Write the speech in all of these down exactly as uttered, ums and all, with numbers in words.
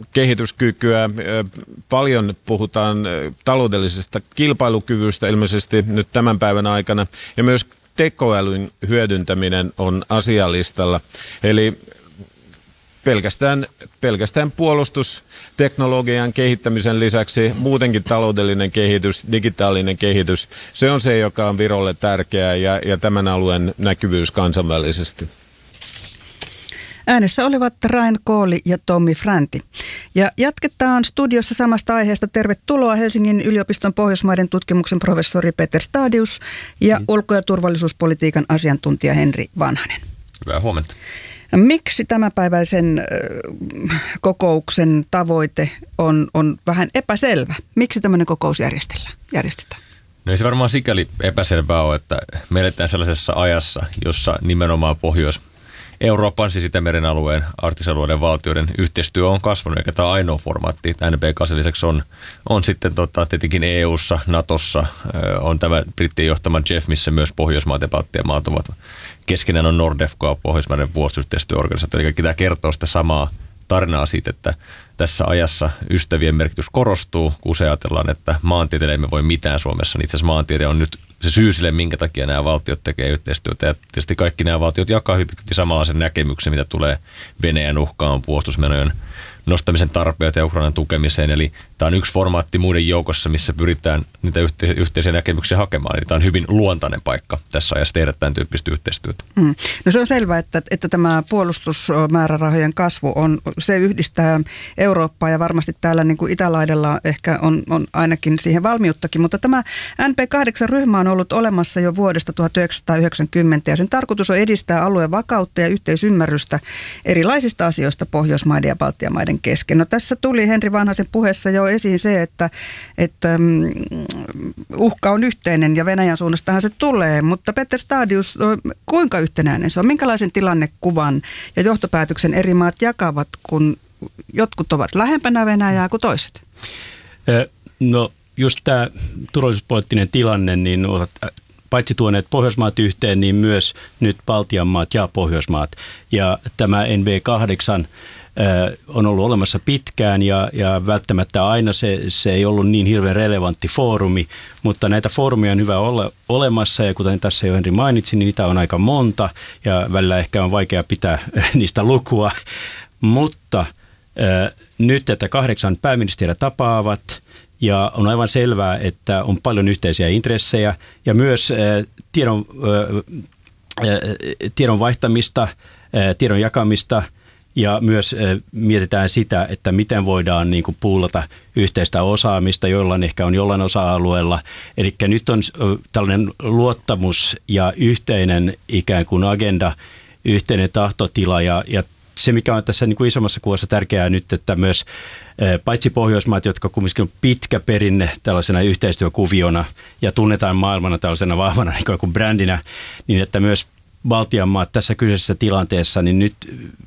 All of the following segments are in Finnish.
kehityskykyä. Paljon puhutaan taloudellisesta kilpailukyvystä ilmeisesti nyt tämän päivän aikana, ja myös tekoälyn hyödyntäminen on asialistalla. Eli pelkästään, pelkästään puolustusteknologian kehittämisen lisäksi muutenkin taloudellinen kehitys, digitaalinen kehitys, se on se, joka on Virolle tärkeää ja, ja tämän alueen näkyvyys kansainvälisesti. Äänessä olivat Rain Kooli ja Tommi Fränti. Ja jatketaan studiossa samasta aiheesta. Tervetuloa Helsingin yliopiston Pohjoismaiden tutkimuksen professori Peter Stadius ja mm. ulko- ja turvallisuuspolitiikan asiantuntija Henri Vanhanen. Hyvää huomenta. Miksi tämänpäiväisen kokouksen tavoite on, on vähän epäselvä? Miksi tämmöinen kokous järjestellään, järjestetään? No ei se varmaan sikäli epäselvää ole, että me eletään sellaisessa ajassa, jossa nimenomaan Pohjois- Euroopan, siis Itämeren alueen, arktisalueiden valtioiden yhteistyö on kasvanut, eikä tämä ainoa formaatti. N B kahdeksan lisäksi on, on sitten tota, tietenkin E U:ssa, Natossa, on tämä brittien johtama J E F, missä myös Pohjoismaat ja Baltian maat ovat. Keskenään on Nordefco, Pohjoismaiden puolustusyhteistyöorganisaatio. Eli tämä kertoo sitä samaa tarinaa siitä, että tässä ajassa ystävien merkitys korostuu, kun usein ajatellaan, että maantieteelle emme voi mitään Suomessa. Niin itse asiassa maantiede on nyt se syy sille, minkä takia nämä valtiot tekee yhteistyötä. Ja tietysti kaikki nämä valtiot jakaa hyvin samanlaisen näkemyksen, mitä tulee Venäjän uhkaan, puolustusmenojen nostamisen tarpeet ja Ukrainan tukemiseen. Eli tämä on yksi formaatti muiden joukossa, missä pyritään niitä yhte- yhteisiä näkemyksiä hakemaan. Eli tämä on hyvin luontainen paikka tässä ajassa tehdä tämän tyyppistä yhteistyötä. Mm. No se on selvää, että, että tämä puolustusmäärärahojen kasvu on, se yhdistää Eurooppaa ja varmasti täällä niin kuin itälaidalla ehkä on, on ainakin siihen valmiuttakin. Mutta tämä N P kahdeksan ryhmä on ollut olemassa jo vuodesta tuhatyhdeksänsataayhdeksänkymmentä ja sen tarkoitus on edistää alueen vakautta ja yhteisymmärrystä erilaisista asioista Pohjoismaiden ja Baltian maiden kesken. No tässä tuli Henri Vanhasen puheessa jo esiin se, että, että mm, uhka on yhteinen ja Venäjän suunnastahan se tulee, mutta Peter Stadius, kuinka yhtenäinen se on? Minkälaisen tilannekuvan ja johtopäätöksen eri maat jakavat, kun jotkut ovat lähempänä Venäjää kuin toiset? No just tämä turvallisuuspoliittinen tilanne, niin ovat paitsi tuoneet Pohjoismaat yhteen, niin myös nyt Baltian maat ja Pohjoismaat. Ja tämä N B kahdeksan on ollut olemassa pitkään ja, ja välttämättä aina se, se ei ollut niin hirveän relevantti foorumi, mutta näitä foorumia on hyvä olla olemassa ja kuten tässä jo Henri mainitsi, niin niitä on aika monta ja välillä ehkä on vaikea pitää niistä lukua, mutta äh, nyt että kahdeksan pääministeriä tapaavat ja on aivan selvää, että on paljon yhteisiä intressejä ja myös äh, tiedon, äh, äh, tiedon vaihtamista, äh, tiedon jakamista. Ja myös mietitään sitä, että miten voidaan niin kuin puulata yhteistä osaamista, jollain ehkä on jollain osa-alueella. Eli nyt on tällainen luottamus ja yhteinen ikään kuin agenda, yhteinen tahtotila ja, ja se, mikä on tässä niin kuin isommassa kuvassa tärkeää nyt, että myös paitsi Pohjoismaat, jotka kumminkin on pitkä perinne tällaisena yhteistyökuviona ja tunnetaan maailmana tällaisena vahvana niin kuin brändinä, niin että myös Baltian maat tässä kyseisessä tilanteessa, niin nyt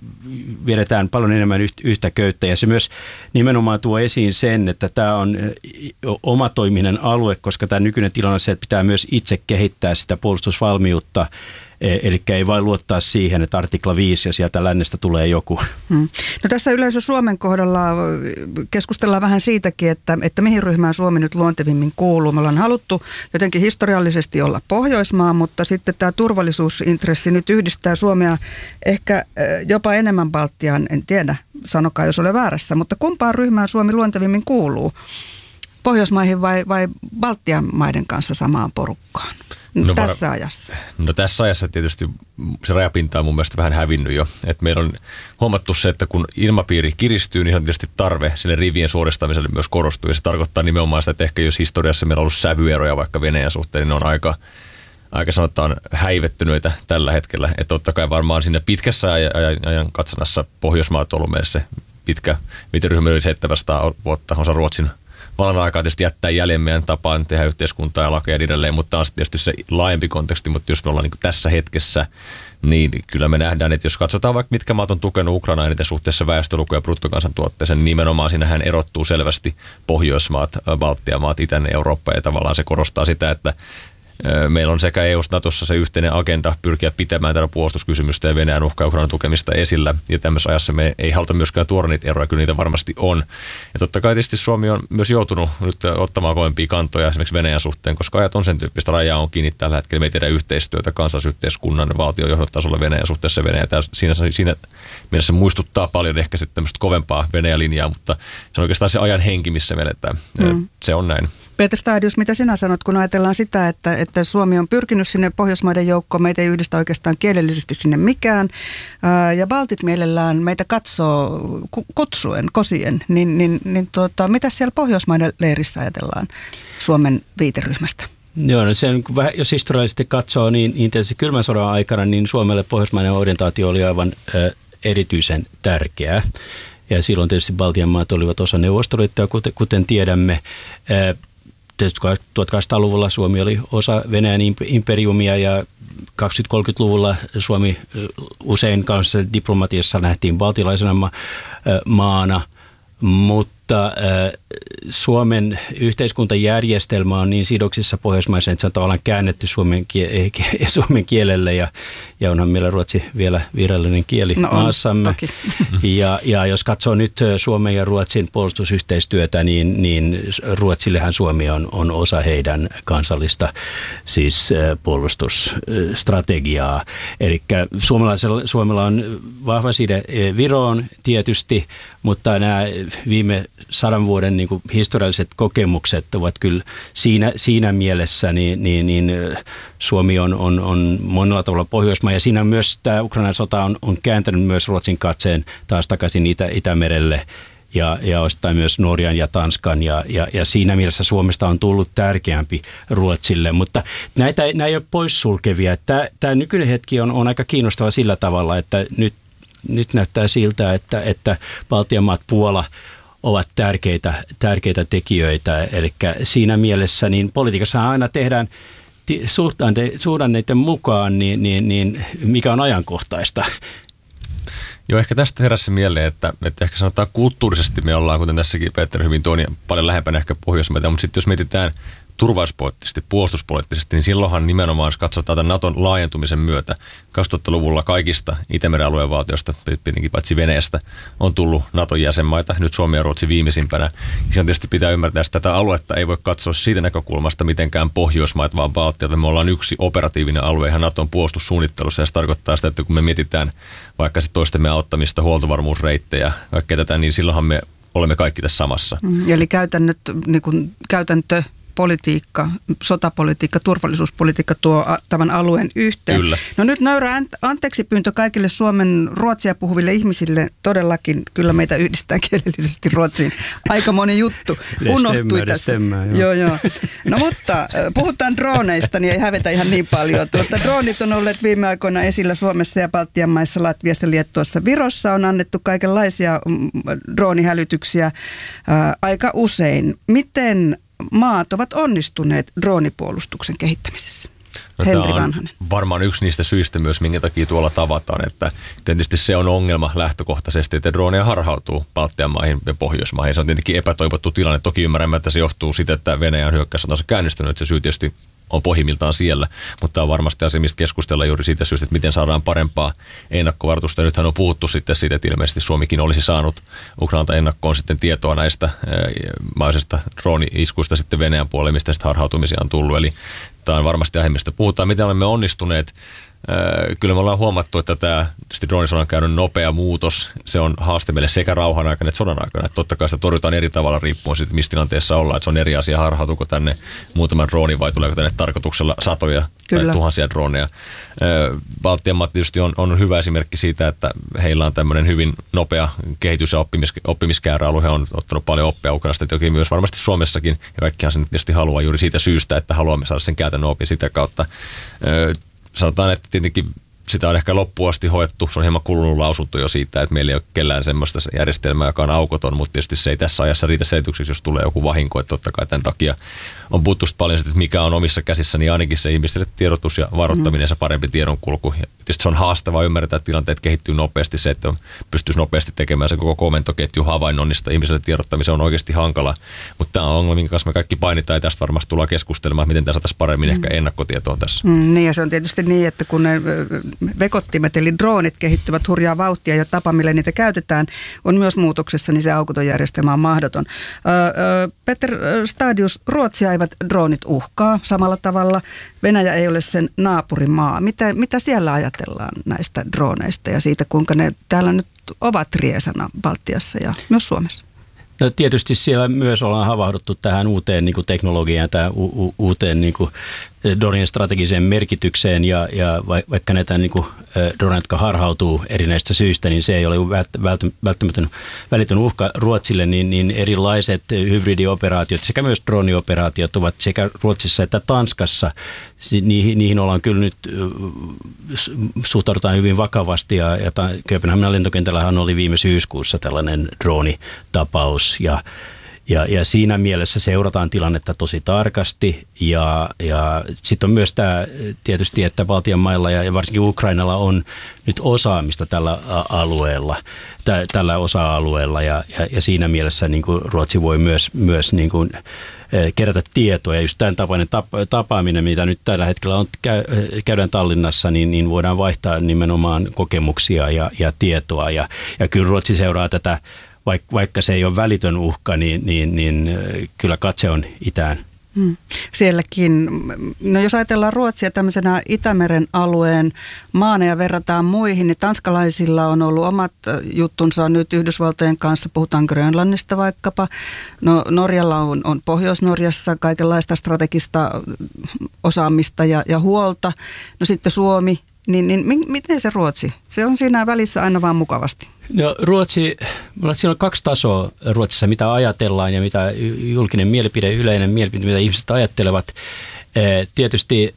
vedetään paljon enemmän yhtä köyttä ja se myös nimenomaan tuo esiin sen, että tämä on omatoiminen alue, koska tämä nykyinen tilanne on se, että pitää myös itse kehittää sitä puolustusvalmiutta, eli ei vain luottaa siihen, että artikla viisi ja sieltä lännestä tulee joku. Hmm. No tässä yleensä Suomen kohdalla keskustellaan vähän siitäkin, että, että mihin ryhmään Suomi nyt luontevimmin kuuluu. Me ollaan haluttu jotenkin historiallisesti olla Pohjoismaa, mutta sitten tämä turvallisuusintressi nyt yhdistää Suomea ehkä jopa enemmän Baltiaan, en tiedä, sanokaa jos olen väärässä, mutta kumpaan ryhmään Suomi luontevimmin kuuluu? Pohjoismaihin vai, vai Baltian maiden kanssa samaan porukkaan? No, tässä var... ajassa? No tässä ajassa tietysti se rajapinta on mun mielestä vähän hävinnyt jo. Et meillä on huomattu se, että kun ilmapiiri kiristyy, niin on tietysti tarve sille rivien suoristamiselle myös korostuu. Ja se tarkoittaa nimenomaan sitä, että ehkä jos historiassa meillä on ollut sävyeroja vaikka Venäjän suhteen, niin ne on aika, aika sanotaan häivettyneitä tällä hetkellä. Että totta kai varmaan siinä pitkässä ajan, ajan katsannassa Pohjoismaat on ollut meille se pitkä viiteryhmä yli seitsemänsataa vuotta, osa Ruotsin vallan aikaa tietysti jättää jäljen meidän tapaan tehdä yhteiskuntaa ja lakeja edelleen, mutta on tietysti se laajempi konteksti, mutta jos me ollaan niin tässä hetkessä, niin kyllä me nähdään, että jos katsotaan vaikka mitkä maat on tukenut Ukrainaa eniten suhteessa väestölukuun ja bruttokansantuotteeseen, niin nimenomaan siinähän erottuu selvästi Pohjoismaat, Baltian maat, Itäinen Eurooppa ja tavallaan se korostaa sitä, että Meillä on sekä E U:ssa Natossa se yhteinen agenda pyrkiä pitämään tätä puolustuskysymystä ja Venäjän uhka Ukrainan tukemista esillä. Ja tämmöisessä ajassa me ei haluta myöskään tuoda niitä eroja, kyllä niitä varmasti on. Ja totta kai tietysti Suomi on myös joutunut nyt ottamaan kovempia kantoja esimerkiksi Venäjän suhteen, koska ajat on sen tyyppistä. Rajaa on kiinni tällä hetkellä. Me ei tehdä yhteistyötä kansallisyhteiskunnan ja valtiojohdon tasolla Venäjän suhteessa. Venäjä siinä, siinä mielessä muistuttaa paljon ehkä sitten tämmöistä kovempaa Venäjän linjaa, mutta se on oikeastaan se ajan henki, missä me eletään. Mm. Se on näin. Peter Stadius, mitä sinä sanot, kun ajatellaan sitä, että, että Suomi on pyrkinyt sinne Pohjoismaiden joukkoon, meitä ei yhdistä oikeastaan kielellisesti sinne mikään, ää, ja baltit mielellään meitä katsoo kutsuen, kosien, niin, niin, niin tuota, mitä siellä Pohjoismaiden leirissä ajatellaan Suomen viiteryhmästä? Joo, no sen, jos historiallisesti katsoo, niin, niin tietysti kylmän sodan aikana niin Suomelle pohjoismainen orientaatio oli aivan ä, erityisen tärkeää. Ja silloin tietysti Baltian maat olivat osa Neuvostoliittoa, kuten, kuten tiedämme. Ä, Tietysti tuhatkahdeksansataaluvulla Suomi oli osa Venäjän imperiumia ja kaksikymmentä-kolmekymmentäluvulla Suomi usein kanssa diplomatiassa nähtiin baltilaisena ma- maana, mutta Suomen yhteiskuntajärjestelmä on niin sidoksissa pohjoismaisen, että se on tavallaan käännetty suomen, kie- suomen kielelle ja, ja onhan meillä ruotsi vielä virallinen kieli no on, maassamme. Ja, ja jos katsoo nyt Suomen ja Ruotsin puolustusyhteistyötä, niin, niin Ruotsillehän Suomi on, on osa heidän kansallista siis puolustusstrategiaa. Eli Suomella on vahva side Viroon tietysti, mutta nämä viime sadan vuoden niin kuin historialliset kokemukset ovat kyllä siinä, siinä mielessä, niin, niin, niin Suomi on, on, on monella tavalla Pohjoismaa ja siinä myös tämä Ukrainan sota on, on kääntänyt myös Ruotsin katseen taas takaisin Itä, Itämerelle ja, ja osittain myös Norjan ja Tanskan ja, ja, ja siinä mielessä Suomesta on tullut tärkeämpi Ruotsille, mutta näitä, näitä ei ole poissulkevia. Tämä, tämä nykyinen hetki on, on aika kiinnostava sillä tavalla, että nyt Nyt näyttää siltä, että, että Baltian maat, Puola ovat tärkeitä, tärkeitä tekijöitä. Eli siinä mielessä niin politiikassa aina tehdään suhdanteiden mukaan, niin, niin, niin mikä on ajankohtaista. Joo, ehkä tästä heräsi mieleen, että, että ehkä sanotaan kulttuurisesti me ollaan, kuten tässäkin Peter hyvin tuoni, paljon lähempänä ehkä Pohjoismaita, mutta sitten jos mietitään turvallisuuspoliittisesti, puolustuspoliittisesti, niin silloinhan nimenomaan, jos katsotaan tämän Naton laajentumisen myötä, kaksituhattaluvulla kaikista Itämeren alueen valtioista, tietenkin paitsi Venäjästä, on tullut Naton jäsenmaita, nyt Suomi ja Ruotsi viimeisimpänä. Se on tietysti pitää ymmärtää, että tätä aluetta ei voi katsoa siitä näkökulmasta mitenkään Pohjoismaat, vaan Baltiat. Me ollaan yksi operatiivinen alue ihan Naton puolustussuunnittelussa, ja se tarkoittaa sitä, että kun me mietitään vaikka se toistemme auttamista, huoltovarmuusreittejä, kaikkea tätä, niin silloinhan me olemme kaikki tässä samassa. Mm, eli käytännöt, niin kuin, käytäntö politiikka, sotapolitiikka, turvallisuuspolitiikka tuo tämän alueen yhteen. Kyllä. No nyt nöyrä anteeksi pyyntö kaikille Suomen ruotsia puhuville ihmisille. Todellakin kyllä meitä yhdistää kielellisesti Ruotsiin. Aika moni juttu unohtui tässä. Joo, joo. No mutta puhutaan droneista, niin ei hävetä ihan niin paljon. Tuota, droonit on olleet viime aikoina esillä Suomessa ja Baltian maissa, Latviassa, Liettuassa, Virossa. On annettu kaikenlaisia droonihälytyksiä ää, aika usein. Miten maat ovat onnistuneet droonipuolustuksen kehittämisessä? No, Henri on Vanhanen. Varmaan yksi niistä syistä myös, minkä takia tuolla tavataan, että tietysti se on ongelma lähtökohtaisesti, että droneja harhautuu Baltian maihin ja Pohjoismaihin. Se on tietenkin epätoivottu tilanne. Toki ymmärrämme, että se johtuu siitä, että Venäjän hyökkäyssotansa käynnistynyt, että se syy tietysti on pohjimmiltaan siellä, mutta on varmasti asia, mistä keskustella juuri siitä syystä, että miten saadaan parempaa ennakkovaroitusta. Nythän on puhuttu sitten siitä, että ilmeisesti Suomikin olisi saanut Ukrainalta ennakkoon sitten tietoa näistä maisesta drooni-iskuista sitten Venäjän puolelle, mistä sitten harhautumisia on tullut. Eli tämä on varmasti aihe, mistä puhutaan. Miten olemme onnistuneet? Kyllä me ollaan huomattu, että tämä droonisodan käynyt nopea muutos, se on haaste meille sekä rauhan aikana että sodan aikana. Että totta kai sitä torjutaan eri tavalla riippuen siitä, missä tilanteessa ollaan. Että se on eri asia, harhautuuko tänne muutama drooni vai tuleeko tänne tarkoituksella satoja Kyllä. tai tuhansia droneja. Baltian maat tietysti on, on hyvä esimerkki siitä, että heillä on tämmöinen hyvin nopea kehitys- ja oppimis, oppimiskäyrä alue. He on ottanut paljon oppia Ukrainasta, toki myös varmasti Suomessakin. Ja kaikkihan sen tietysti haluaa juuri siitä syystä, että haluamme saada sen käytännön opin sitä kautta. Sanotaan, että tietenkin sitä on ehkä loppuun asti hoettu. Se on hieman kulunut lausunto jo siitä, että meillä ei ole kellään semmoista järjestelmää, joka on aukoton, mutta tietysti se ei tässä ajassa riitä selitykseksi, jos tulee joku vahinko, että totta kai tämän takia on puhuttu paljon, että mikä on omissa käsissä, niin ainakin se ihmisille tiedotus ja varoittaminen, se parempi tiedonkulku. Ja tietysti se on haastavaa ymmärtää, että tilanteet kehittyy nopeasti, se, että pystyisi nopeasti tekemään se koko komentoketju havainnoinnista ihmiselle tiedottamisen on oikeasti hankala, mutta tämä on ongelma, minkä kanssa me kaikki painitaan ja tästä varmasti tullaan keskustelemaan, miten tämä saataisiin paremmin mm. ehkä ennakkotietoon tässä. Mm, niin ja se on tietysti niin, että kun ne vekottimet eli droonit kehittyvät hurjaa vauhtia ja tapa, millä niitä käytetään, on myös muutoksessa, niin se aukoton järjestelmä on mahdoton. Öö, Peter Stadius, Ruotsia eivät droonit uhkaa samalla tavalla. Venäjä ei ole sen naapurimaa. Mitä, mitä siellä ajatellaan näistä drooneista ja siitä, kuinka ne täällä nyt ovat riesana Baltiassa ja myös Suomessa? No tietysti siellä myös ollaan havahduttu tähän uuteen niin kuin teknologiaan, tähän u- u- uuteen niin kuin dronien strategiseen merkitykseen ja, ja vaikka näitä niin kuin droneja, jotka harhautuu erinäistä syistä, niin se ei ole välttämätön välitön uhka Ruotsille, niin, niin erilaiset hybridioperaatiot sekä myös dronioperaatiot ovat sekä Ruotsissa että Tanskassa. Niihin, niihin ollaan kyllä nyt suhtaudutaan hyvin vakavasti ja, ja Kööpenhaminan lentokentällähän oli viime syyskuussa tällainen dronitapaus ja Ja, ja siinä mielessä seurataan tilannetta tosi tarkasti ja, ja sitten on myös tämä tietysti, että Baltian mailla ja, ja varsinkin Ukrainalla on nyt osaamista tällä alueella, tä, tällä osa-alueella ja, ja, ja siinä mielessä niin kuin Ruotsi voi myös, myös niin kuin kerätä tietoa ja just tämän tapainen tapa, tapaaminen, mitä nyt tällä hetkellä on, käy, käydään Tallinnassa, niin, niin voidaan vaihtaa nimenomaan kokemuksia ja, ja tietoa ja, ja kyllä Ruotsi seuraa tätä. Vaikka se ei ole välitön uhka, niin, niin, niin kyllä katse on itään. Hmm. Sielläkin, no jos ajatellaan Ruotsia tämmöisenä Itämeren alueen maana ja verrataan muihin, niin tanskalaisilla on ollut omat juttunsa nyt Yhdysvaltojen kanssa, puhutaan Grönlannista vaikkapa. No Norjalla on, on Pohjois-Norjassa kaikenlaista strategista osaamista ja, ja huolta. No sitten Suomi, niin, niin miten se Ruotsi? Se on siinä välissä aina vaan mukavasti. No Ruotsi, siinä on kaksi tasoa Ruotsissa, mitä ajatellaan ja mitä julkinen mielipide, yleinen mielipide, mitä ihmiset ajattelevat. Tietysti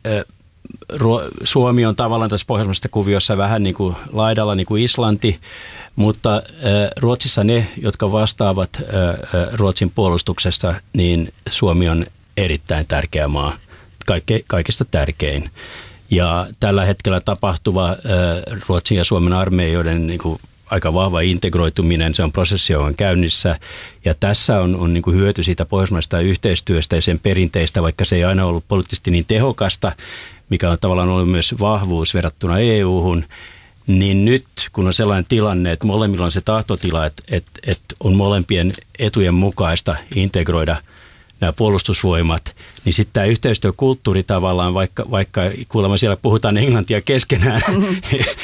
Suomi on tavallaan tässä pohjoismaisessa kuviossa vähän niin kuin laidalla, niin kuin Islanti, mutta Ruotsissa ne, jotka vastaavat Ruotsin puolustuksesta, niin Suomi on erittäin tärkeä maa, Kaike, kaikista tärkein. Ja tällä hetkellä tapahtuva Ruotsin ja Suomen armeijoiden niin kuin aika vahva integroituminen, se on prosessi, joka on käynnissä. Ja tässä on, on niin kuin hyöty siitä pohjoismaisesta yhteistyöstä ja sen perinteistä, vaikka se ei aina ollut poliittisesti niin tehokasta, mikä on tavallaan ollut myös vahvuus verrattuna E U-hun. Niin nyt, kun on sellainen tilanne, että molemmilla on se tahtotila, että, että, että on molempien etujen mukaista integroida nämä puolustusvoimat, niin sitten tämä yhteistyökulttuuri tavallaan, vaikka, vaikka kuulemma siellä puhutaan englantia keskenään, mm-hmm.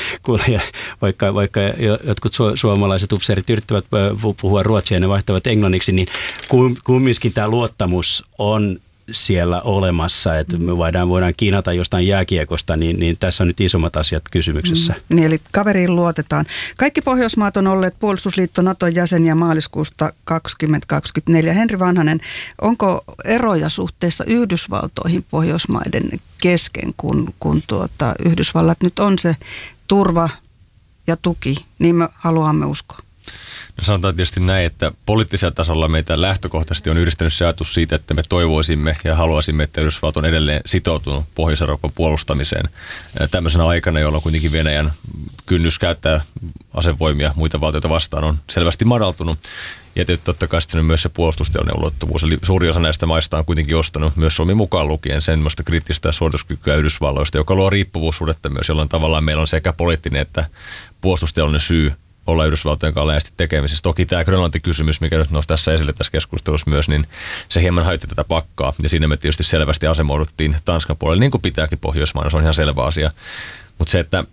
vaikka, vaikka jotkut su- suomalaiset upseerit yrittävät puhua ruotsia ja ne vaihtavat englanniksi, niin kumminkin tämä luottamus on siellä olemassa, että me voidaan, voidaan kiinata jostain jääkiekosta, niin, niin tässä on nyt isommat asiat kysymyksessä. Mm, niin eli kaveriin luotetaan. Kaikki Pohjoismaat on olleet puolustusliitto Naton jäseniä maaliskuusta kaksituhattakaksikymmentäneljä. Henri Vanhanen, onko eroja suhteessa Yhdysvaltoihin Pohjoismaiden kesken, kun, kun tuota, Yhdysvallat nyt on se turva ja tuki, niin me haluamme uskoa? No sanotaan tietysti näin, että poliittisella tasolla meitä lähtökohtaisesti on yhdistänyt se ajatus siitä, että me toivoisimme ja haluaisimme, että Yhdysvallat on edelleen sitoutunut Pohjois-Euroopan puolustamiseen tämmöisenä aikana, jolloin kuitenkin Venäjän kynnys käyttää asevoimia muita valtioita vastaan on selvästi madaltunut. Ja totta kai sitten myös se puolustusteollinen ulottuvuus. Eli suuri osa näistä maista on kuitenkin ostanut myös Suomi mukaan lukien semmoista kriittistä suorituskykyä Yhdysvalloista, joka luo riippuvuussuhdetta myös, jolloin tavallaan meillä on sekä poliittinen että puolustusteollinen syy olla Yhdysvaltojen kanssa laajasti tekemisissä. Toki tämä Grönlanti-kysymys, mikä nyt nousi tässä esille tässä keskustelussa myös, niin se hieman hajotti tätä pakkaa. Ja siinä me tietysti selvästi asemoiduttiin Tanskan puolelle, niin kuin pitääkin Pohjoismaina, se on ihan selvä asia. Mutta se, että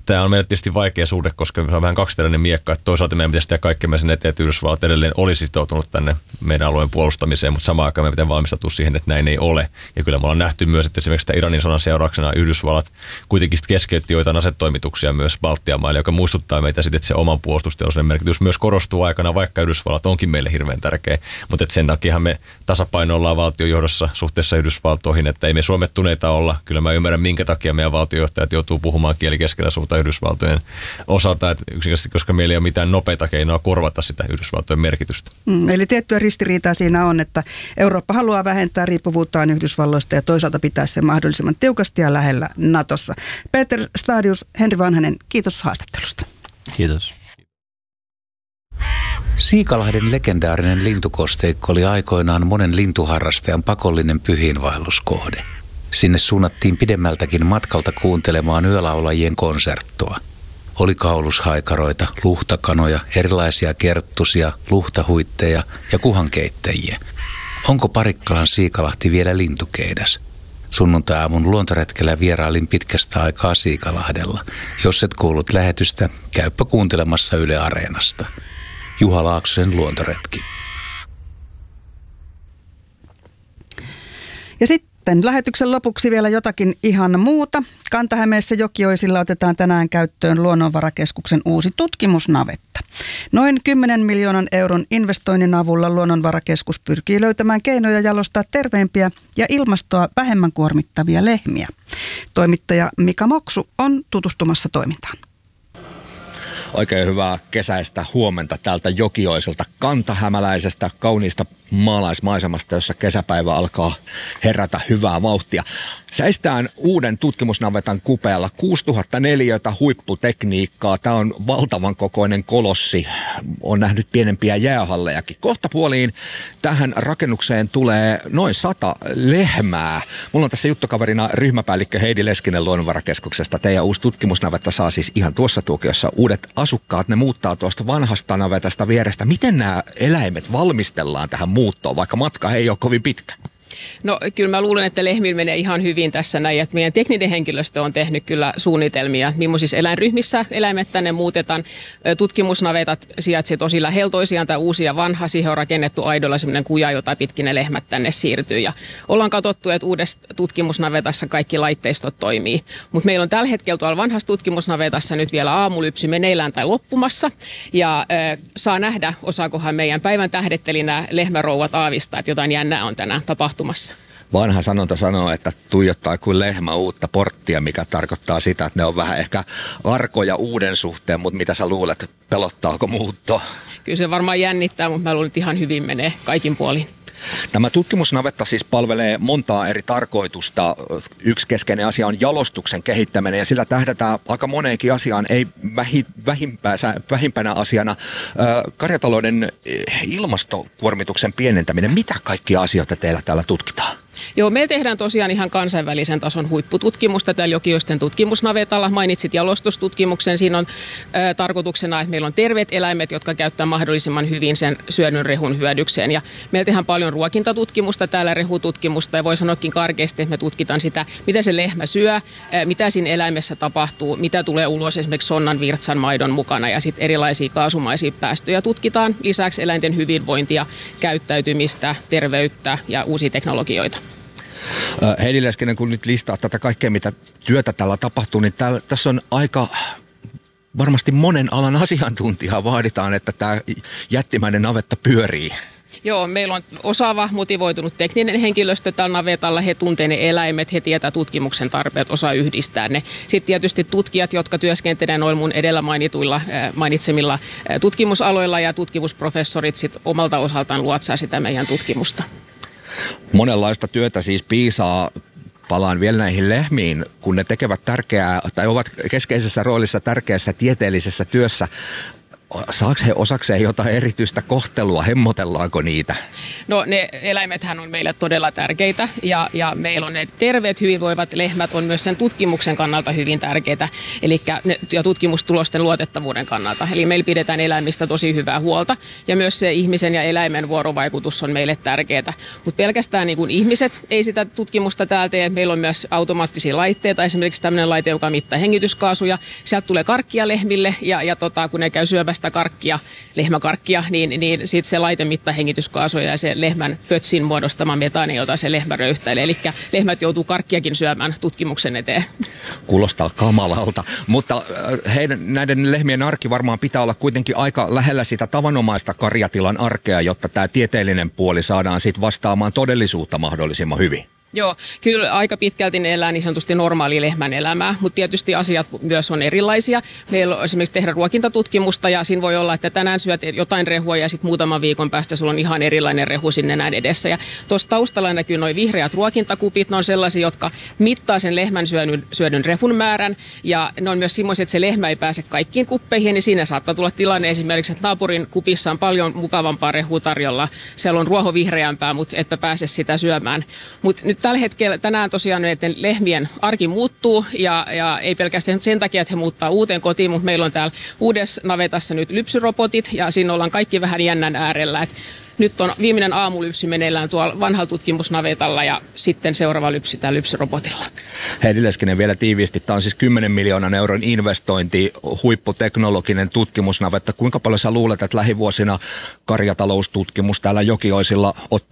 Tämä on meille tietysti vaikea suhde, koska se on vähän kaksiteräinen miekka. Että toisaalta meidän pitäisi tehdä kaikkemme sen eteen, että Yhdysvallat edelleen olisi sitoutunut tänne meidän alueen puolustamiseen, mutta samaan aikaan meidän pitää valmistautua siihen, että näin ei ole. Ja kyllä me ollaan nähty myös, että esimerkiksi Iranin sodan seurauksena Yhdysvallat kuitenkin keskeytti joitain asetoimituksia myös Baltian maille, joka muistuttaa meitä sitten, että se oman puolustusteollisuuden merkitys myös korostuu aikana, vaikka Yhdysvallat onkin meille hirveän tärkeä. Mutta sen takia me tasapainoillaan valtiojohdossa suhteessa Yhdysvaltoihin, että ei me suomettuneita olla. Kyllä mä ymmärrän, minkä takia meidän valtiojohtajat joutuu puhumaan kieli keskellä suuta Yhdysvaltojen osalta, että yksinkertaisesti, koska meillä ei ole mitään nopeita keinoa korvata sitä Yhdysvaltojen merkitystä. Mm, eli tiettyä ristiriitaa siinä on, että Eurooppa haluaa vähentää riippuvuuttaan Yhdysvalloista ja toisaalta pitää sen mahdollisimman tiukasti ja lähellä Natossa. Peter Stadius, Henri Vanhanen, kiitos haastattelusta. Kiitos. Siikalahden legendaarinen lintukosteikko oli aikoinaan monen lintuharrastajan pakollinen pyhiinvaelluskohde. Sinne suunnattiin pidemmältäkin matkalta kuuntelemaan yölaulajien konserttoa. Oli kaulushaikaroita, luhtakanoja, erilaisia kerttusia, luhtahuitteja ja kuhankeittäjiä. Onko Parikkalan Siikalahti vielä lintukeidäs? Sunnuntai-aamun luontoretkellä vierailin pitkästä aikaa Siikalahdella. Jos et kuullut lähetystä, käyppä kuuntelemassa Yle Areenasta. Juha Laaksosen luontoretki. Ja sitten lähetyksen lopuksi vielä jotakin ihan muuta. Kanta-Hämeessä Jokioisilla otetaan tänään käyttöön Luonnonvarakeskuksen uusi tutkimusnavetta. Noin kymmenen miljoonan euron investoinnin avulla Luonnonvarakeskus pyrkii löytämään keinoja jalostaa terveempiä ja ilmastoa vähemmän kuormittavia lehmiä. Toimittaja Mika Moksu on tutustumassa toimintaan. Oikein hyvää kesäistä huomenta täältä Jokioiselta kantahämäläisestä kauniista maalaismaisemasta, jossa kesäpäivä alkaa herätä hyvää vauhtia. Säistään uuden tutkimusnavetan kupeella kuusituhatta neliötä huipputekniikkaa. Tämä on valtavan kokoinen kolossi. On nähnyt pienempiä jäähallejakin. Kohtapuoliin tähän rakennukseen tulee noin sata lehmää. Mulla on tässä juttukaverina ryhmäpäällikkö Heidi Leskinen Luonnonvarakeskuksesta. Teidän uusi tutkimusnavetta saa siis ihan tuossa tuokiossa uudet asukkaat. Ne muuttaa tuosta vanhasta navetasta vierestä. Miten nämä eläimet valmistellaan tähän muuttoon, vaikka matka ei ole kovin pitkä? No kyllä mä luulen, että lehmillä menee ihan hyvin tässä näin, että meidän tekninen henkilöstö on tehnyt kyllä suunnitelmia, millaisissa eläinryhmissä eläimet tänne muutetaan. Tutkimusnavetat sijaitsevat tosi lähellä toisiaan tai uusia vanha, siihen on rakennettu aidolla semmoinen kuja, jota pitkin ne lehmät tänne siirtyy. Ja ollaan katsottu, että uudessa tutkimusnavetassa kaikki laitteistot toimii, mutta meillä on tällä hetkellä tuolla vanhassa tutkimusnavetassa nyt vielä aamulypsy meneillään tai loppumassa ja äh, saa nähdä, osaakohan meidän päivän tähdettelijänä lehmärouvat aavistaa, että jotain jännää on tänään tapahtumassa. Vanha sanonta sanoo, että tuijottaa kuin lehmä uutta porttia, mikä tarkoittaa sitä, että ne on vähän ehkä arkoja uuden suhteen, mutta mitä sä luulet, pelottaako muutto? Kyllä se varmaan jännittää, mutta mä luulen, että ihan hyvin menee kaikin puolin. Tämä tutkimusnavetta siis palvelee montaa eri tarkoitusta. Yksi keskeinen asia on jalostuksen kehittäminen ja sillä tähdätään aika moneenkin asiaan, ei vähimpänä asiana karjatalouden ilmastokuormituksen pienentäminen. Mitä kaikkia asioita teillä täällä tutkitaan? Joo, meillä tehdään tosiaan ihan kansainvälisen tason huippututkimusta täällä Jokioisten tutkimusnavetalla. Mainitsit jalostustutkimuksen. Siinä on ä, tarkoituksena, että meillä on terveet eläimet, jotka käyttää mahdollisimman hyvin sen syödyn rehun hyödykseen. Ja meillä tehdään paljon ruokintatutkimusta täällä, rehututkimusta. Ja voi sanoakin karkeasti, että me tutkitaan sitä, mitä se lehmä syö, ä, mitä siinä eläimessä tapahtuu, mitä tulee ulos esimerkiksi sonnan, virtsan, maidon mukana. Ja sitten erilaisia kaasumaisia päästöjä tutkitaan. Lisäksi eläinten hyvinvointia, käyttäytymistä, terveyttä ja uusia teknologioita. Heidi Leskinen, kun nyt listaa tätä kaikkea, mitä työtä täällä tapahtuu, niin täällä, tässä on aika varmasti monen alan asiantuntijaa vaaditaan, että tämä jättimäinen navetta pyörii. Joo, meillä on osaava, motivoitunut tekninen henkilöstö tällä navetalla. He tuntee ne eläimet, he tietää tutkimuksen tarpeet, osaa yhdistää ne. Sitten tietysti tutkijat, jotka työskentelevät noilla mun edellä mainituilla, mainitsemilla tutkimusaloilla ja tutkimusprofessorit sit omalta osaltaan luotsaa sitä meidän tutkimusta. Monenlaista työtä siis piisaa. Palaan vielä näihin lehmiin, kun ne tekevät tärkeää tai ovat keskeisessä roolissa tärkeässä tieteellisessä työssä. saako he osakseen jotain erityistä kohtelua? Hemmotellaanko niitä? No ne eläimethän on meille todella tärkeitä ja, ja meillä on ne terveet hyvinvoivat lehmät on myös sen tutkimuksen kannalta hyvin tärkeitä eli ne, ja tutkimustulosten luotettavuuden kannalta. Eli meillä pidetään eläimistä tosi hyvää huolta ja myös se ihmisen ja eläimen vuorovaikutus on meille tärkeää. Mutta pelkästään niin kuin ihmiset ei sitä tutkimusta täällä tee. Meillä on myös automaattisia laitteita, esimerkiksi tämmöinen laite, joka mittaa hengityskaasuja. Sieltä tulee karkkia lehmille ja, ja tota, kun ne käy syömästä karkkia, lehmäkarkkia, niin, niin sitten se laite mittaa hengityskaasuja ja se lehmän pötsin muodostama metaani, jota se lehmä röyhtäilee. Eli lehmät joutuu karkkiakin syömään tutkimuksen eteen. Kuulostaa kamalalta, mutta heidän, näiden lehmien arki varmaan pitää olla kuitenkin aika lähellä sitä tavanomaista karjatilan arkea, jotta tämä tieteellinen puoli saadaan sitten vastaamaan todellisuutta mahdollisimman hyvin. Joo, kyllä aika pitkälti ne elää niin sanotusti normaali lehmän elämää, mutta tietysti asiat myös on erilaisia. Meillä on esimerkiksi tehdä ruokintatutkimusta ja siinä voi olla, että tänään syöt jotain rehua ja sitten muutaman viikon päästä sulla on ihan erilainen rehu sinne näin edessä. Ja tuossa taustalla näkyy nuo vihreät ruokintakupit, ne on sellaisia, jotka mittaa sen lehmän syödyn, syödyn rehun määrän ja ne on myös semmoisia, että se lehmä ei pääse kaikkiin kuppeihin, niin siinä saattaa tulla tilanne esimerkiksi, että naapurin kupissa on paljon mukavampaa rehua tarjolla. Siellä on ruoho vihreämpää, mutta etpä pääse sitä syömään. Mut nyt tällä hetkellä tänään tosiaan näiden lehmien arki muuttuu ja, ja ei pelkästään sen takia, että he muuttaa uuteen kotiin, mutta meillä on täällä uudessa navetassa nyt lypsyrobotit ja siinä ollaan kaikki vähän jännän äärellä. Et nyt on viimeinen aamulypsy meneillään tuolla vanhalla tutkimusnavetalla ja sitten seuraava lypsy täällä lypsyrobotilla. Heidi Leskinen vielä tiiviisti. Tämä on siis kymmenen miljoonan euron investointi, huipputeknologinen tutkimusnavetta. Kuinka paljon sä luulet, että lähivuosina karjataloustutkimus täällä Jokioisilla ottaa